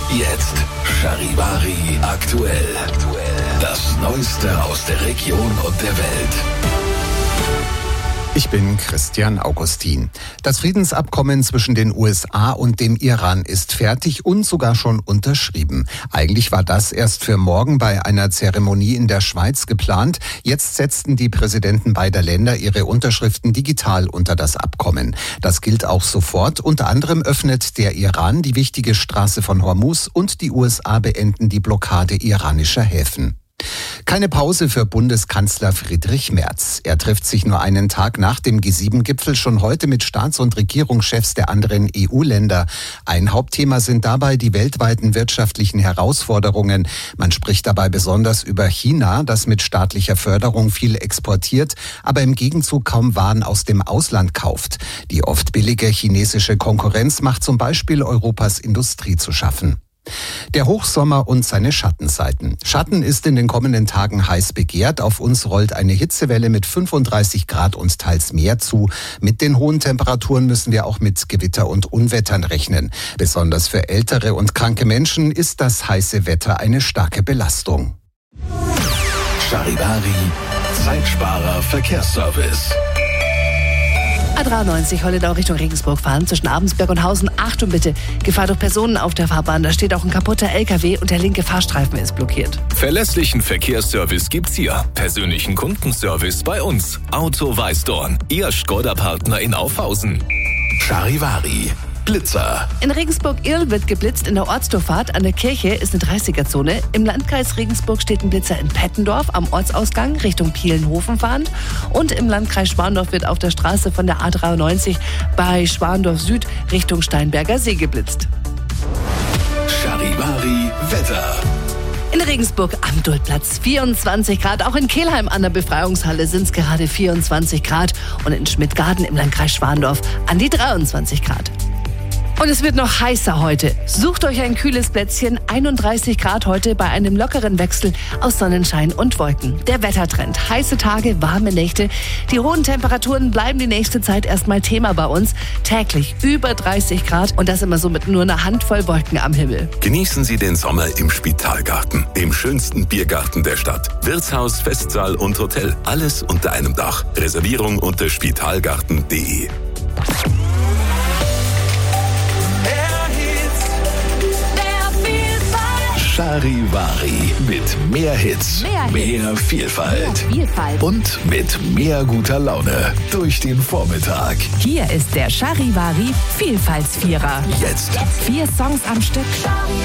Jetzt Charivari aktuell. Das Neueste aus der Region und der Welt. Ich bin Christian Augustin. Das Friedensabkommen zwischen den USA und dem Iran ist fertig und sogar schon unterschrieben. Eigentlich war das erst für morgen bei einer Zeremonie in der Schweiz geplant. Jetzt setzten die Präsidenten beider Länder ihre Unterschriften digital unter das Abkommen. Das gilt auch sofort. Unter anderem öffnet der Iran die wichtige Straße von Hormuz und die USA beenden die Blockade iranischer Häfen. Keine Pause für Bundeskanzler Friedrich Merz. Er trifft sich nur einen Tag nach dem G7-Gipfel schon heute mit Staats- und Regierungschefs der anderen EU-Länder. Ein Hauptthema sind dabei die weltweiten wirtschaftlichen Herausforderungen. Man spricht dabei besonders über China, das mit staatlicher Förderung viel exportiert, aber im Gegenzug kaum Waren aus dem Ausland kauft. Die oft billige chinesische Konkurrenz macht zum Beispiel Europas Industrie zu schaffen. Der Hochsommer und seine Schattenseiten. Schatten ist in den kommenden Tagen heiß begehrt. Auf uns rollt eine Hitzewelle mit 35 Grad und teils mehr zu. Mit den hohen Temperaturen müssen wir auch mit Gewitter und Unwettern rechnen. Besonders für ältere und kranke Menschen ist das heiße Wetter eine starke Belastung. Charivari, Zeitsparer Verkehrsservice. A93 Holledau Richtung Regensburg fahren, zwischen Abensberg und Hausen. Achtung bitte, Gefahr durch Personen auf der Fahrbahn. Da steht auch ein kaputter LKW und der linke Fahrstreifen ist blockiert. Verlässlichen Verkehrsservice gibt's hier. Persönlichen Kundenservice bei uns. Auto Weißdorn, Ihr Škoda-Partner in Aufhausen. Charivari, Blitzer. In Regensburg-Irl wird geblitzt. In der Ortsdurchfahrt an der Kirche ist eine 30er-Zone. Im Landkreis Regensburg steht ein Blitzer in Pettendorf am Ortsausgang Richtung Pielenhofen fahrend. Und im Landkreis Schwandorf wird auf der Straße von der A93 bei Schwandorf Süd Richtung Steinberger See geblitzt. Charivari, Wetter. In Regensburg am Duldplatz 24 Grad. Auch in Kelheim an der Befreiungshalle sind es gerade 24 Grad. Und in Schmidtgarten im Landkreis Schwandorf an die 23 Grad. Und es wird noch heißer heute. Sucht euch ein kühles Plätzchen. 31 Grad heute bei einem lockeren Wechsel aus Sonnenschein und Wolken. Der Wettertrend. Heiße Tage, warme Nächte. Die hohen Temperaturen bleiben die nächste Zeit erstmal Thema bei uns. Täglich über 30 Grad und das immer so mit nur einer Handvoll Wolken am Himmel. Genießen Sie den Sommer im Spitalgarten, dem schönsten Biergarten der Stadt. Wirtshaus, Festsaal und Hotel. Alles unter einem Dach. Reservierung unter spitalgarten.de. Charivari mit mehr Hits, mehr Vielfalt und mit mehr guter Laune durch den Vormittag. Hier ist der Charivari Vielfaltsvierer. Jetzt 4 Songs am Stück.